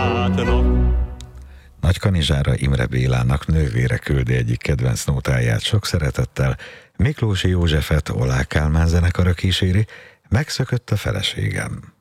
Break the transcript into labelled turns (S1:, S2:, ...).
S1: barátnak.
S2: Nagykanizsára Imre Bélának nővére küldi egyik kedvenc nótáját sok szeretettel, Miklósi Józsefet Oláh Kálmán zenekara kíséri, Megszökött a feleségem.